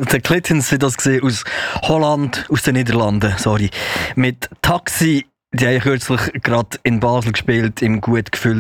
der Clintons, wie das gesehen, aus Holland, aus den Niederlanden, sorry. Mit Taxi, die haben kürzlich gerade in Basel gespielt, im gut gefüllten